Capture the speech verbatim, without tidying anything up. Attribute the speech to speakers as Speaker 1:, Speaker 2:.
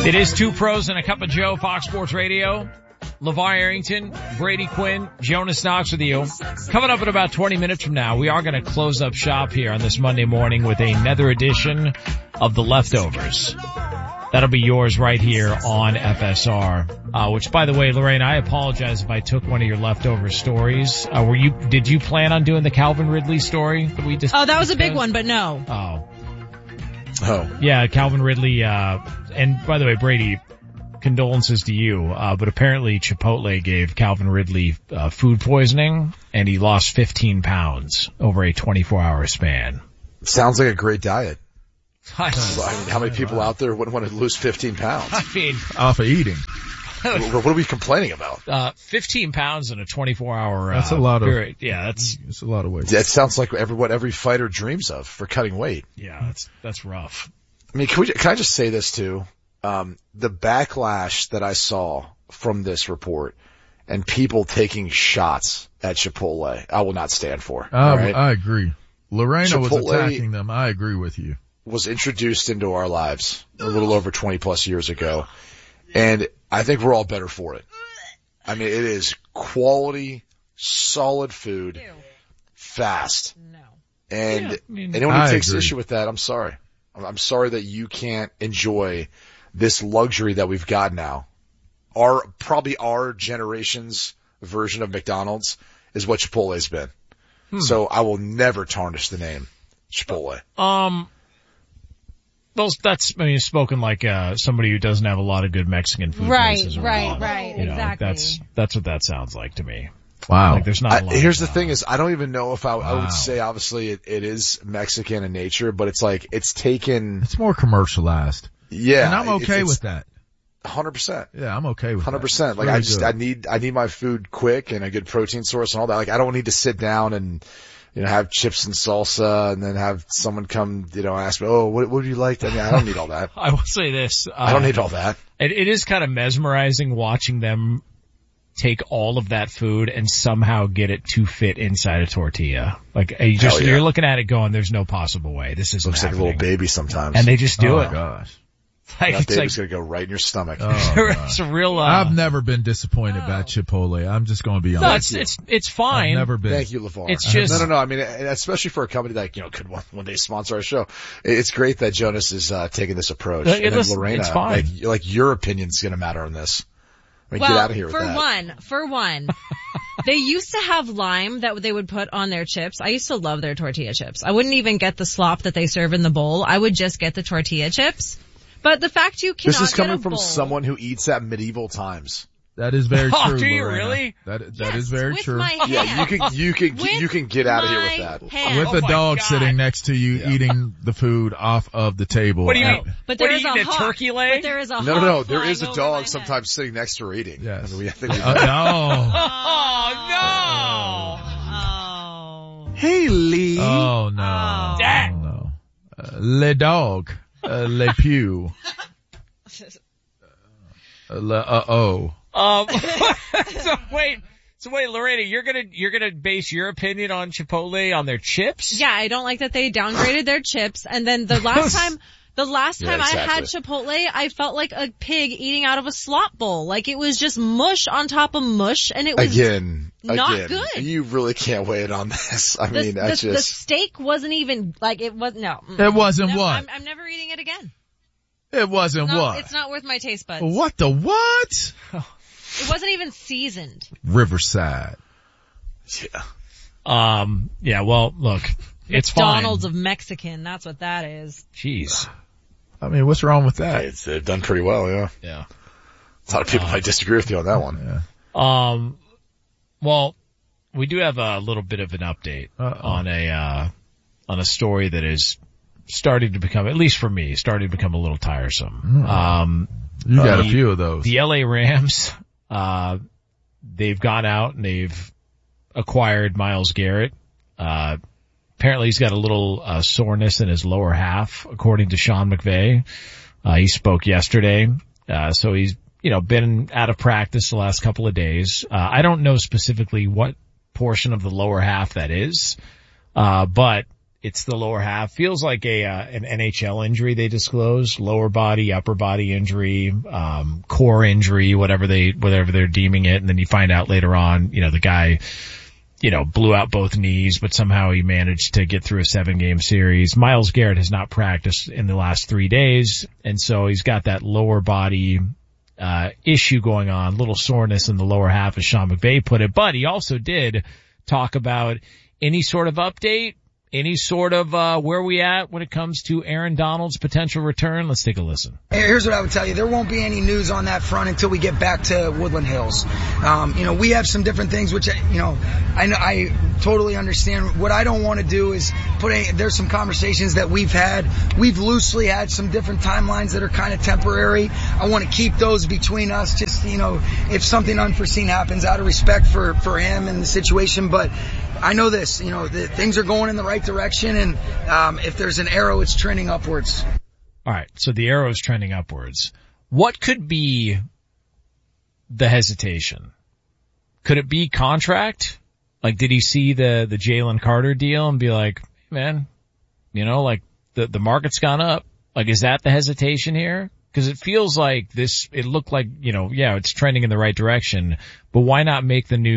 Speaker 1: It is Two Pros and a Cup of Joe, Fox Sports Radio. LeVar Arrington, Brady Quinn, Jonas Knox with you. Coming up in about twenty minutes from now, we are going to close up shop here on this Monday morning with another edition of The Leftovers. That'll be yours right here on F S R. Uh, which, by the way, Lorraine, I apologize if I took one of your leftover stories. Uh, were you, did you plan on doing the Calvin Ridley story that we just
Speaker 2: Oh, that was
Speaker 1: discussed?
Speaker 2: a big one, but no.
Speaker 1: Oh.
Speaker 3: Oh.
Speaker 1: Yeah, Calvin Ridley, uh, and by the way, Brady, condolences to you, uh, but apparently Chipotle gave Calvin Ridley, uh, food poisoning, and he lost fifteen pounds over a twenty-four hour span.
Speaker 3: Sounds like a great diet.
Speaker 1: I,
Speaker 3: I mean, how many people out there wouldn't want to lose fifteen pounds?
Speaker 1: I mean,
Speaker 4: off of eating.
Speaker 3: what, what are we complaining about?
Speaker 1: Uh, fifteen pounds in a twenty-four hour, uh,
Speaker 4: That's a lot of,
Speaker 1: period. Yeah, that's,
Speaker 4: it's a lot of weight.
Speaker 3: That sounds like every, what every fighter dreams of for cutting weight.
Speaker 1: yeah, that's, that's rough.
Speaker 3: I mean, can we, can I just say this too? Um, the backlash that I saw from this report and people taking shots at Chipotle, I will not stand for.
Speaker 4: I,
Speaker 3: all right?
Speaker 4: I agree. Lorena was
Speaker 3: Chipotle
Speaker 4: attacking them. I agree with you.
Speaker 3: Was introduced into our lives a little over twenty plus years ago. And I think we're all better for it. I mean, it is quality, solid food,
Speaker 2: Ew.
Speaker 3: fast.
Speaker 2: No.
Speaker 3: And
Speaker 1: Yeah, I mean,
Speaker 3: anyone who
Speaker 4: I
Speaker 3: takes
Speaker 4: agree.
Speaker 3: issue with that, I'm sorry. I'm I'm sorry that you can't enjoy this luxury that we've got now. Our, probably our generation's version of McDonald's is what Chipotle's been.
Speaker 1: Hmm.
Speaker 3: So I will never tarnish the name Chipotle.
Speaker 1: Um, well, that's, I mean, spoken like, uh, somebody who doesn't have a lot of good Mexican food
Speaker 2: Right,
Speaker 1: places
Speaker 2: right,
Speaker 1: around.
Speaker 2: right,
Speaker 1: You know,
Speaker 2: exactly.
Speaker 1: That's, that's what that sounds like to me.
Speaker 4: Wow.
Speaker 1: Like there's not a
Speaker 3: I,
Speaker 1: lot
Speaker 3: here's the
Speaker 1: of, uh,
Speaker 3: thing is, I don't even know if I, I
Speaker 4: Wow.
Speaker 3: would say obviously it, it is Mexican in nature, but it's like, it's taken,
Speaker 4: It's more commercialized.
Speaker 3: yeah.
Speaker 4: And I'm okay
Speaker 3: it's,
Speaker 4: with that.
Speaker 3: one hundred percent.
Speaker 4: Yeah, I'm okay with
Speaker 3: one hundred
Speaker 4: that.
Speaker 3: percent. Like
Speaker 4: Really
Speaker 3: I just,
Speaker 4: good.
Speaker 3: I need, I need my food quick and a good protein source and all that. Like I don't need to sit down and, you know, have chips and salsa and then have someone come, you know, ask me, oh, what, what would you like? I mean, I don't need all that.
Speaker 1: I will say this. Uh,
Speaker 3: I don't need all that.
Speaker 1: It, it is kind of mesmerizing watching them take all of that food and somehow get it to fit inside a tortilla. Like you just,
Speaker 3: Hell yeah.
Speaker 1: you're looking at it going, there's no possible way. This isn't
Speaker 3: Looks like a
Speaker 1: happening.
Speaker 3: little baby sometimes.
Speaker 1: And they just do
Speaker 4: oh,
Speaker 1: it.
Speaker 4: gosh.
Speaker 1: Like,
Speaker 3: that
Speaker 1: it's like,
Speaker 3: baby's gonna go right in your stomach.
Speaker 4: Oh,
Speaker 1: it's a real, uh,
Speaker 4: I've never been disappointed by Chipotle. I'm just going to be
Speaker 1: no,
Speaker 4: honest.
Speaker 1: it's, it's, it's
Speaker 4: I've
Speaker 1: fine.
Speaker 4: never been.
Speaker 3: Thank you, LeVar.
Speaker 1: It's just-
Speaker 3: no, no, no. I mean, and especially for a company that, you know, could one, one day sponsor our show. It's great that Jonas is, uh, taking this approach.
Speaker 1: Uh,
Speaker 3: and then
Speaker 1: listen,
Speaker 3: Lorena,
Speaker 1: it's fine.
Speaker 3: like, like your opinion's gonna matter on this. I mean,
Speaker 2: Well,
Speaker 3: get out of here with
Speaker 2: for
Speaker 3: that.
Speaker 2: one, for one, they used to have lime that they would put on their chips. I used to love their tortilla chips. I wouldn't even get the slop that they serve in the bowl. I would just get the tortilla chips. But the fact you cannot
Speaker 3: This is coming
Speaker 2: get a
Speaker 3: from
Speaker 2: bowl,
Speaker 3: someone who eats at medieval times.
Speaker 4: That is very
Speaker 1: Oh,
Speaker 4: true,
Speaker 1: do you
Speaker 4: Lorena.
Speaker 1: really?
Speaker 4: That, that
Speaker 2: yes,
Speaker 4: is very
Speaker 2: with
Speaker 4: true.
Speaker 2: My hand.
Speaker 3: Yeah, you can, you can,
Speaker 2: With
Speaker 3: you can get out of here with
Speaker 2: my
Speaker 3: that.
Speaker 2: hand.
Speaker 4: With
Speaker 1: Oh
Speaker 4: the
Speaker 1: my
Speaker 4: dog
Speaker 1: God.
Speaker 4: sitting next to you
Speaker 3: Yeah.
Speaker 4: eating the food off of the table.
Speaker 1: What do you
Speaker 4: Uh,
Speaker 1: mean?
Speaker 2: But
Speaker 1: What
Speaker 2: there
Speaker 1: are
Speaker 2: is
Speaker 1: you
Speaker 2: a
Speaker 1: eating, a
Speaker 2: hawk.
Speaker 1: turkey leg?
Speaker 2: But there is a
Speaker 3: No, no,
Speaker 2: hawk
Speaker 3: no. There
Speaker 2: flying
Speaker 3: is a
Speaker 2: over my
Speaker 3: dog
Speaker 2: head.
Speaker 3: sometimes sitting next to her eating.
Speaker 4: Yes.
Speaker 3: I mean, we, I think we
Speaker 4: Uh, no.
Speaker 1: Oh,
Speaker 2: Oh.
Speaker 3: Hey, Lee.
Speaker 4: Oh, no.
Speaker 2: Oh.
Speaker 1: Dad.
Speaker 4: Oh, no. Uh, le dog. Uh, le pew. Uh, le, uh, oh.
Speaker 1: no. Um, so wait, so wait, Lorena, you're gonna, you're gonna base your opinion on Chipotle on their chips?
Speaker 2: Yeah, I don't like that they downgraded their chips. And then the last time, the last
Speaker 3: Yeah,
Speaker 2: time I had
Speaker 3: exactly.
Speaker 2: Chipotle, I felt like a pig eating out of a slop bowl. Like it was just mush on top of mush, and it was
Speaker 3: Again,
Speaker 2: not
Speaker 3: again,
Speaker 2: good.
Speaker 3: you really can't weigh it on this. I
Speaker 2: the,
Speaker 3: mean,
Speaker 2: the,
Speaker 3: that's
Speaker 2: the
Speaker 3: just,
Speaker 2: steak wasn't even like it was. No, mm.
Speaker 4: It wasn't
Speaker 2: No,
Speaker 4: what?
Speaker 2: I'm, I'm never eating it again.
Speaker 4: It wasn't
Speaker 2: No,
Speaker 4: what?
Speaker 2: it's not worth my taste buds.
Speaker 4: What the what?
Speaker 2: It wasn't even seasoned.
Speaker 4: Riverside.
Speaker 3: yeah.
Speaker 1: Um, yeah, well, look, it's fine.
Speaker 2: McDonald's of Mexican. That's what that is.
Speaker 1: Jeez.
Speaker 4: I mean, what's wrong with that?
Speaker 3: It's, they've done pretty well, yeah.
Speaker 1: Yeah.
Speaker 3: A lot of people might disagree with you on that one.
Speaker 4: Yeah.
Speaker 1: Um, well, we do have a little bit of an update
Speaker 4: Uh-oh.
Speaker 1: on a, uh, on a story that is starting to become, at least for me, starting to become a little tiresome.
Speaker 4: Mm.
Speaker 1: Um,
Speaker 4: You got
Speaker 1: Uh,
Speaker 4: a few of those.
Speaker 1: the L A Rams, uh, they've gone out and they've acquired Myles Garrett. Uh, apparently he's got a little, uh, soreness in his lower half, according to Sean McVay. Uh, he spoke yesterday. Uh, so he's, you know, been out of practice the last couple of days. Uh, I don't know specifically what portion of the lower half that is. Uh, but it's the lower half. Feels like a, uh, an N H L injury they disclosed. Lower body, upper body injury, um, core injury, whatever they, whatever they're deeming it. And then you find out later on, you know, the guy, you know, blew out both knees, but somehow he managed to get through a seven game series. Myles Garrett has not practiced in the last three days. And so he's got that lower body, uh, issue going on, little soreness in the lower half, as Sean McVay put it. But he also did talk about any sort of update, any sort of, uh, where we at when it comes to Aaron Donald's potential return. Let's take a listen.
Speaker 5: Here's what I would tell you. There won't be any news on that front until we get back to Woodland Hills. Um, you know, we have some different things, which, you know, I know, I totally understand. What I don't want to do is put any, there's some conversations that we've had. We've loosely had some different timelines that are kind of temporary. I want to keep those between us, just, you know, if something unforeseen happens, out of respect for, for him and the situation. But I know this, you know, the, things are going in the right direction, and um, if there's an arrow, it's trending upwards.
Speaker 1: All right, so the arrow is trending upwards. What could be the hesitation? Could it be contract? Like, did he see the the Jalen Carter deal and be like, man, you know, like the the market's gone up? Like, is that the hesitation here? Because it feels like this. It looked like, you know, yeah, it's trending in the right direction, but why not make the news